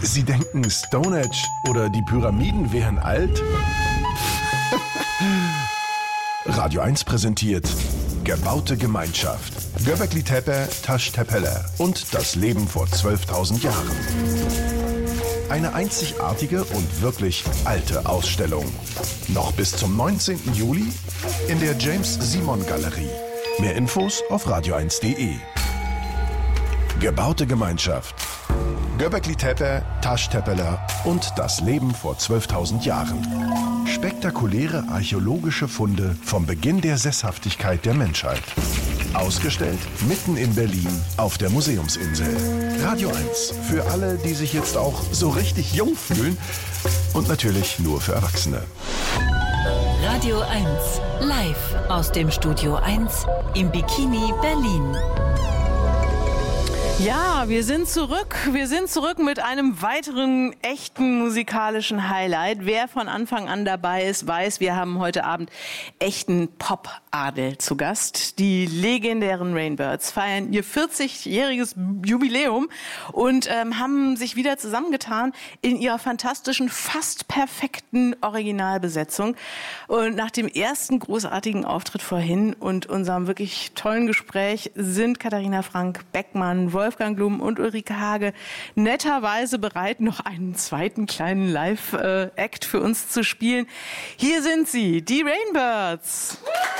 Sie denken, Stonehenge oder die Pyramiden wären alt? Radio 1 präsentiert Gebaute Gemeinschaft. Göbekli Tepe, Taş Tepeler und das Leben vor 12.000 Jahren. Eine einzigartige und wirklich alte Ausstellung. Noch bis zum 19. Juli in der James-Simon-Galerie. Mehr Infos auf radio1.de. Gebaute Gemeinschaft. Göbekli Tepe, Taş Tepeler und das Leben vor 12.000 Jahren. Spektakuläre archäologische Funde vom Beginn der Sesshaftigkeit der Menschheit. Ausgestellt mitten in Berlin auf der Museumsinsel. Radio 1 für alle, die sich jetzt auch so richtig jung fühlen. Und natürlich nur für Erwachsene. Radio 1 live aus dem Studio 1 im Bikini Berlin. Ja, wir sind zurück. Wir sind zurück mit einem weiteren echten musikalischen Highlight. Wer von Anfang an dabei ist, weiß, wir haben heute Abend echten Pop-Adel zu Gast. Die legendären Rainbirds feiern ihr 40-jähriges Jubiläum und haben sich wieder zusammengetan in ihrer fantastischen, fast perfekten Originalbesetzung. Und nach dem ersten großartigen Auftritt vorhin und unserem wirklich tollen Gespräch sind Katharina Frank-Beckmann, Wolfgang Blum und Ulrike Hage netterweise bereit, noch einen zweiten kleinen Live-Act für uns zu spielen. Hier sind sie, die Rainbirds.